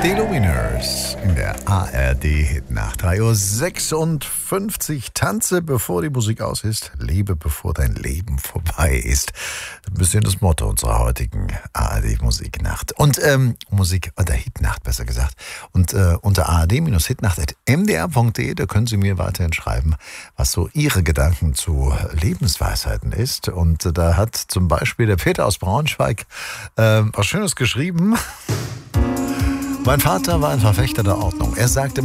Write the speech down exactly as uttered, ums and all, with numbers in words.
Die Lumineers in der A R D-Hitnacht. drei Uhr sechsundfünfzig. Tanze, bevor die Musik aus ist. Lebe, bevor dein Leben vorbei ist. Ein bisschen das Motto unserer heutigen A R D-Musiknacht. Und ähm, Musik, oder Hitnacht besser gesagt. Und äh, unter a r d hitnacht punkt m d r punkt d e, da können Sie mir weiterhin schreiben, was so Ihre Gedanken zu Lebensweisheiten ist. Und äh, da hat zum Beispiel der Peter aus Braunschweig äh, was Schönes geschrieben. Mein Vater war ein Verfechter der Ordnung. Er sagte,